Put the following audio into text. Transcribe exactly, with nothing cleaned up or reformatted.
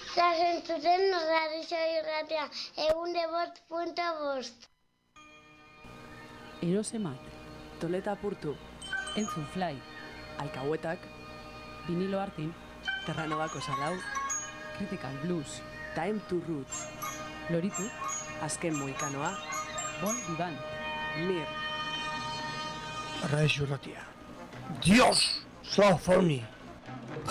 Zazentzuten radio irratia, egun de bost punto bost. Erosemat, Toleta Apurtu, Entzun Fly, Alkahuetak, Vinilo Artin, Terranobako Salau, Critical Blues, Time to Roots, Loritu, Azken Moikanoa, Bon Vivant, Mir, Radio irratia. Dios, so for me.